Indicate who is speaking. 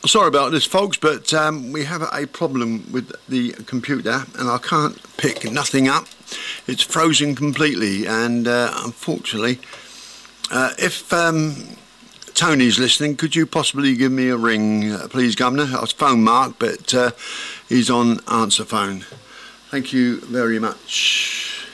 Speaker 1: Sorry about this, folks, but we have a problem with the computer and I can't pick nothing up. It's frozen completely, and unfortunately, if Tony's listening, could you possibly give me a ring, please, Governor? I was phone Mark, but he's on answer phone. Thank you very much.